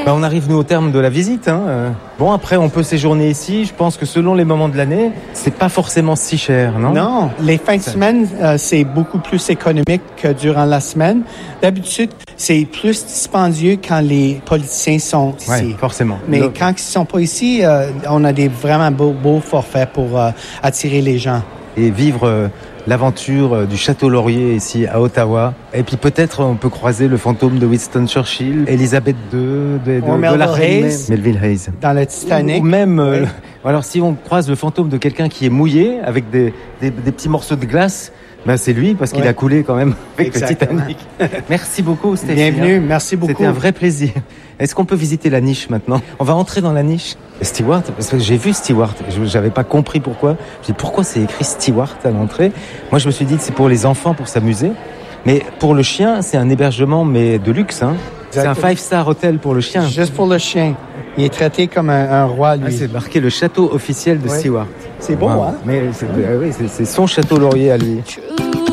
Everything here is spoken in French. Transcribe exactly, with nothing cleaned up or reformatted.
Bah, on arrive nous au terme de la visite. Hein. Euh, Bon, après, on peut séjourner ici. Je pense que selon les moments de l'année, c'est pas forcément si cher, non? Non, les fins de semaine, euh, c'est beaucoup plus économique que durant la semaine. D'habitude, c'est plus dispendieux quand les politiciens sont ici. Oui, forcément. Mais Le... quand ils sont pas ici, euh, on a des vraiment beaux, beaux forfaits pour euh, attirer les gens. Et vivre euh, l'aventure euh, du Château Laurier ici à Ottawa. Et puis peut-être on peut croiser le fantôme de Winston Churchill, Elisabeth deux, de, de, de, de la reine Hayes, Melville Hayes. Dans le Titanic. Ou même, euh, oui. alors si on croise le fantôme de quelqu'un qui est mouillé avec des, des, des petits morceaux de glace, ben c'est lui parce qu'il oui. a coulé quand même avec Exactement. le Titanic. Merci beaucoup Stéphane. Bienvenue, merci beaucoup. C'était un vrai plaisir. Est-ce qu'on peut visiter la niche maintenant? On va entrer dans la niche. Stewart, parce que j'ai vu Stewart, je n'avais pas compris pourquoi. Je dis pourquoi c'est écrit Stewart à l'entrée. Moi je me suis dit que c'est pour les enfants, pour s'amuser. Mais pour le chien, c'est un hébergement mais de luxe. Hein. C'est un five-star hotel pour le chien. Juste pour le chien. Il est traité comme un, un roi, lui. Ah, c'est marqué le château officiel de oui. Stewart. C'est beau, wow. hein? Mais c'est, oui, c'est, c'est son château Laurier à lui.